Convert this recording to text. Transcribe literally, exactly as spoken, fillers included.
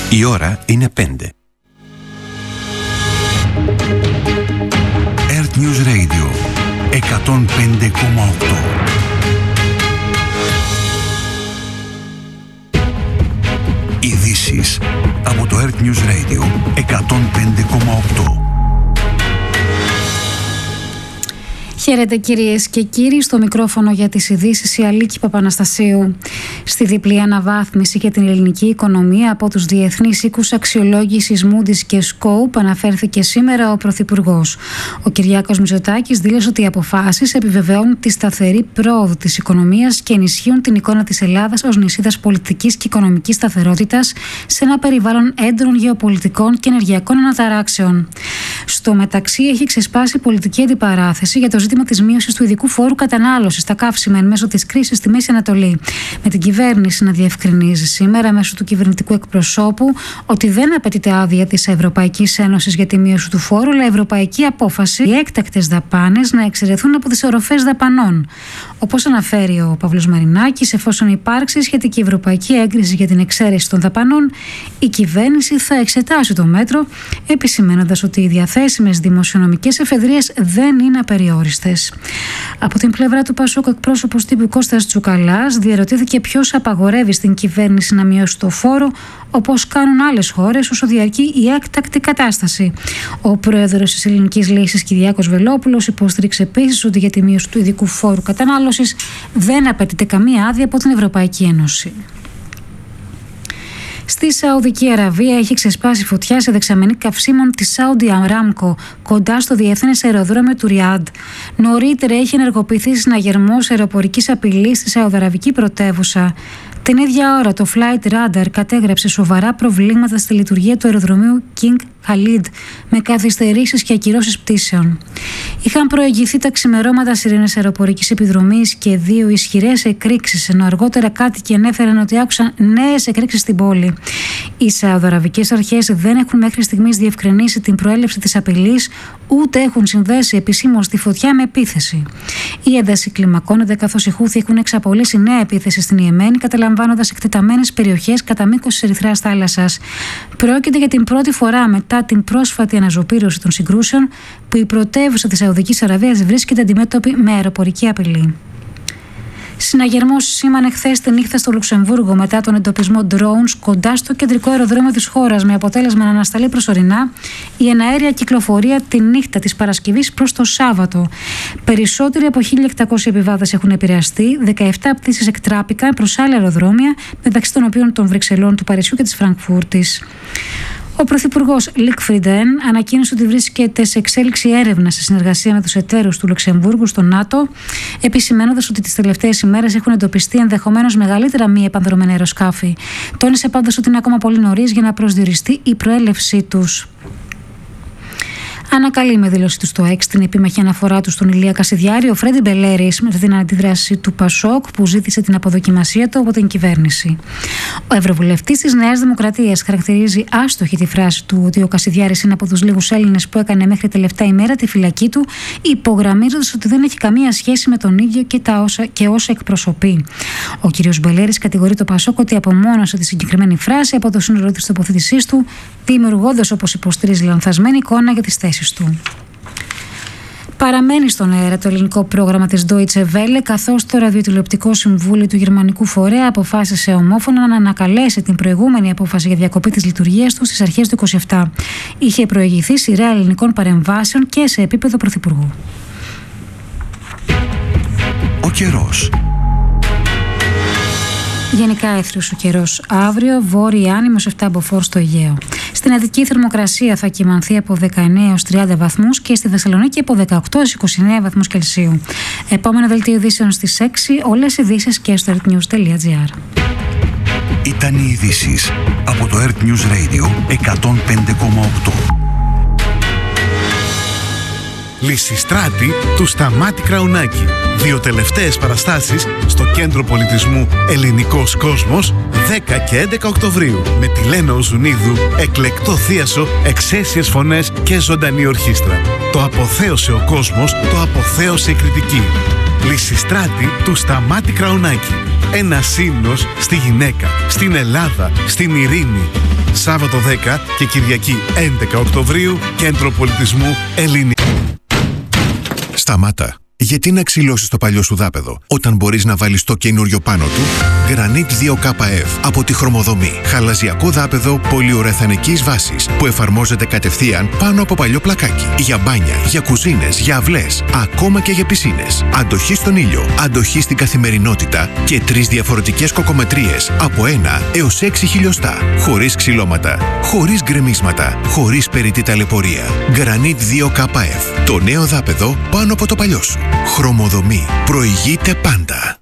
Η ώρα είναι πέντε. Earth News Radio εκατόν πέντε κόμμα οκτώ. Ειδήσεις από το Earth News Radio εκατόν πέντε κόμμα οκτώ. Χαίρετε κυρίες και κύριοι, στο μικρόφωνο για τις ειδήσεις η Αλίκη Παπαναστασίου. Στη διπλή αναβάθμιση για την ελληνική οικονομία από τους διεθνείς οίκους αξιολόγησης Moody's και Scope αναφέρθηκε σήμερα ο Πρωθυπουργός. Ο Κυριάκος Μητσοτάκης δήλωσε ότι οι αποφάσεις επιβεβαιώνουν τη σταθερή πρόοδο της οικονομίας και ενισχύουν την εικόνα της Ελλάδας ως νησίδας πολιτικής και οικονομικής σταθερότητας σε ένα περιβάλλον έντονων γεωπολιτικών και ενεργειακών αναταράξεων. Στο μεταξύ, έχει ξεσπάσει πολιτική αντιπαράθεση για το ζήτημα της μείωσης του ειδικού φόρου κατανάλωσης στα καύσιμα εν μέσω της κρίσης στη Μέση Ανατολή. Με την κυβέρνηση να διευκρινίζει σήμερα μέσω του κυβερνητικού εκπροσώπου ότι δεν απαιτείται άδεια της Ευρωπαϊκής Ένωσης για τη μείωση του φόρου, αλλά ευρωπαϊκή απόφαση οι έκτακτες δαπάνες να εξαιρεθούν από τις οροφές δαπανών. Όπως αναφέρει ο Παύλος Μαρινάκης, εφόσον υπάρξει σχετική ευρωπαϊκή έγκριση για την εξαίρεση των δαπανών, η κυβέρνηση θα εξετάσει το μέτρο, επισημαίνοντας ότι οι διαθέσιμες δημοσιονομικές εφεδρείες δεν είναι απεριόριστες. Από την πλευρά του Πασόκ, εκπρόσωπος τύπου Κώστας Τσουκαλάς διερωτήθηκε ποιος απαγορεύει στην κυβέρνηση να μειώσει το φόρο, όπως κάνουν άλλες χώρες, όσο διαρκεί η έκτακτη κατάσταση. Ο πρόεδρος της Ελληνικής Λύσης, Κυριάκος Βελόπουλος, υποστήριξε επίσης ότι για τη μείωση του ειδικού φόρου κατανάλωσης δεν απαιτείται καμία άδεια από την Ευρωπαϊκή Ένωση. Στη Σαουδική Αραβία έχει ξεσπάσει φωτιά σε δεξαμενή καυσίμων της Saudi Aramco κοντά στο διεθνές αεροδρόμιο του Ριάντ. Νωρίτερα έχει ενεργοποιηθεί συναγερμός αεροπορικής απειλής στη σαουδαραβική πρωτεύουσα. Την ίδια ώρα το Flight Radar κατέγραψε σοβαρά προβλήματα στη λειτουργία του αεροδρομίου King Khalid με καθυστερήσεις και ακυρώσεις πτήσεων. Είχαν προηγηθεί τα ξημερώματα σιρήνες αεροπορικής επιδρομής και δύο ισχυρές εκρήξεις, ενώ αργότερα κάτοικοι ανέφεραν ότι άκουσαν νέες εκρήξεις στην πόλη. Οι σαουδαραβικές αρχές δεν έχουν μέχρι στιγμής διευκρινίσει την προέλευση της απειλής, ούτε έχουν συνδέσει επισήμως τη φωτιά με επίθεση. Η ένταση κλιμακώνεται καθώς οι Χούθι έχουν εξαπολύσει νέα επίθεση στην Ιεμένη, καταλαμβάνοντας εκτεταμένες περιοχές κατά μήκος της Ερυθράς θάλασσας. Πρόκειται για την πρώτη φορά μετά την πρόσφατη αναζωπήρωση των συγκρούσεων που η πρωτεύουσα της Σαουδικής Αραβίας βρίσκεται αντιμέτωπη με αεροπορική απειλή. Συναγερμός σήμανε χθες τη νύχτα στο Λουξεμβούργο μετά τον εντοπισμό drones κοντά στο κεντρικό αεροδρόμιο της χώρας, με αποτέλεσμα να ανασταλεί προσωρινά η εναέρια κυκλοφορία τη νύχτα της Παρασκευής προς το Σάββατο. Περισσότεροι από χίλια εκτακόσιοι επιβάτες έχουν επηρεαστεί, δεκαεπτά πτήσεις εκτράπηκαν προς άλλα αεροδρόμια, μεταξύ των οποίων των Βρυξελών, του Παρισιού και της Φραγκφούρτης. Ο Πρωθυπουργός Λικ Φριντέν ανακοίνωσε ότι βρίσκεται σε εξέλιξη έρευνα σε συνεργασία με τους εταίρους του Λουξεμβούργου στο ΝΑΤΟ, επισημαίνοντας ότι τις τελευταίες ημέρες έχουν εντοπιστεί ενδεχομένως μεγαλύτερα μη επανδρομένα αεροσκάφη. Τόνισε πάντως ότι είναι ακόμα πολύ νωρίς για να προσδιοριστεί η προέλευσή τους. Ανακαλεί με δήλωση του στο X την επίμαχη αναφορά του στον Ηλία Κασιδιάρη ο Φρέντι Μπελέρης μετά την αντίδραση του Πασόκ που ζήτησε την αποδοκιμασία του από την κυβέρνηση. Ο Ευρωβουλευτής της Νέας Δημοκρατίας χαρακτηρίζει άστοχη τη φράση του ότι ο Κασιδιάρης είναι από τους λίγους Έλληνες που έκανε μέχρι τελευταία ημέρα τη φυλακή του, υπογραμμίζοντας ότι δεν έχει καμία σχέση με τον ίδιο και, τα όσα, και όσα εκπροσωπεί. Ο κ. Μπελέρης κατηγορεί το Πασόκ ότι απομόνωσε τη συγκεκριμένη φράση από το σύνολο της τοποθέτησής του, δημιουργώντας, όπως υποστηρίζει, λανθασμένη εικόνα για τις θέσεις του. Παραμένει στον αέρα το ελληνικό πρόγραμμα της Deutsche Welle, καθώς το ραδιοτηλεοπτικό συμβούλιο του γερμανικού φορέα αποφάσισε ομόφωνα να ανακαλέσει την προηγούμενη απόφαση για διακοπή της λειτουργίας του στις αρχές του είκοσι επτά. Είχε προηγηθεί σειρά ελληνικών παρεμβάσεων και σε επίπεδο πρωθυπουργού. Ο καιρός. Γενικά έθριος ο καιρός. Αύριο βόρεια άνεμος επτά μποφόρ στο Αιγαίο. Στην Αττική η θερμοκρασία θα κυμανθεί από δεκαεννέα έως τριάντα βαθμούς και στη Θεσσαλονίκη από δεκαοκτώ έως είκοσι εννέα βαθμούς Κελσίου. Επόμενο δελτίο ειδήσεων στις έξι, όλες οι ειδήσεις και στο earthnews τελεία gr. Ήταν οι ειδήσεις από το Earth News Radio εκατόν πέντε κόμμα οκτώ. Λυσιστράτη του Σταμάτη Κραουνάκη. Δύο τελευταίες παραστάσεις στο Κέντρο Πολιτισμού Ελληνικός Κόσμος δέκα και έντεκα Οκτωβρίου με τη Λένα Οζουνίδου, εκλεκτό θίασο, εξαίσιες φωνές και ζωντανή ορχήστρα. Το αποθέωσε ο κόσμος, το αποθέωσε η κριτική. Λυσιστράτη του Σταμάτη Κραουνάκη. Ένα ύμνος στη γυναίκα, στην Ελλάδα, στην ειρήνη. Σάββατο δέκα και Κυριακή έντεκα Οκτωβρίου, Κέντρο Πολιτισμού Ελλήνη. Σταμάτα. Γιατί να ξυλώσεις το παλιό σου δάπεδο, όταν μπορείς να βάλεις το καινούριο πάνω του? Granit δύο K F από τη Χρωμοδομή. Χαλαζιακό δάπεδο πολυουρεθανικής βάσης που εφαρμόζεται κατευθείαν πάνω από παλιό πλακάκι. Για μπάνια, για κουζίνες, για αυλές, ακόμα και για πισίνες. Αντοχή στον ήλιο, αντοχή στην καθημερινότητα και τρεις διαφορετικές κοκομετρίες από ένα έως έξι χιλιοστά. Χωρίς ξυλώματα, χωρίς γκρεμίσματα, χωρίς περιττή ταλαιπωρία. Granit δύο K F. Το νέο δάπεδο πάνω από το παλιό σου. Χρωμοδομή. Προηγείται πάντα.